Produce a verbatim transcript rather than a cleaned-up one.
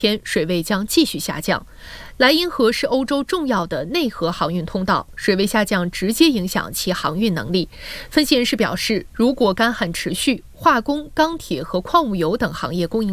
天水位将继续下降。莱茵河是欧洲重要的内河航运通道，水位下降直接影响其航运能力。分析人士表示，如果干旱持续，化工、钢铁和矿物油等行业供应